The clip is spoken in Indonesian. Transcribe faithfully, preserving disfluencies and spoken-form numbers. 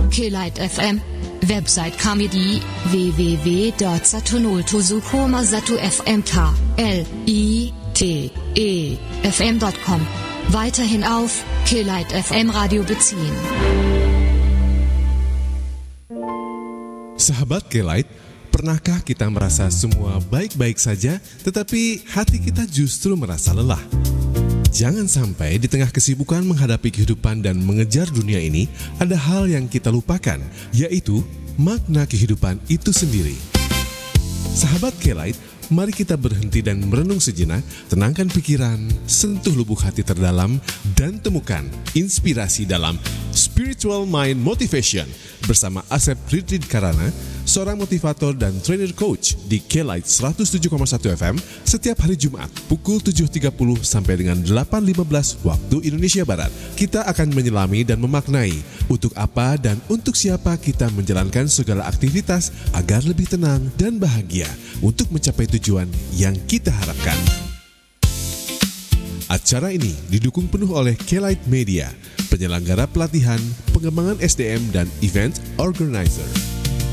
Kelight F M. Website kami di w w w dot satu nol tujuh koma satu f m k l i t e f m dot com. Weiterhin auf Kelight F M Radio beziehen. Sahabat Kelight, pernahkah kita merasa semua baik-baik saja, tetapi hati kita justru merasa lelah? Jangan sampai di tengah kesibukan menghadapi kehidupan dan mengejar dunia ini, ada hal yang kita lupakan, yaitu makna kehidupan itu sendiri. Sahabat Kelight, mari kita berhenti dan merenung sejenak, tenangkan pikiran, sentuh lubuk hati terdalam, dan temukan inspirasi dalam Spiritual Mind Motivation bersama Asep Ridrid Karana, seorang motivator dan trainer coach di Kelight seratus tujuh koma satu F M setiap hari Jumat pukul tujuh tiga puluh sampai dengan delapan lima belas waktu Indonesia Barat. Kita akan menyelami dan memaknai untuk apa dan untuk siapa kita menjalankan segala aktivitas agar lebih tenang dan bahagia untuk mencapai tujuan yang kita harapkan. Acara ini didukung penuh oleh Kelight Media, penyelenggara pelatihan, pengembangan S D M dan event organizer.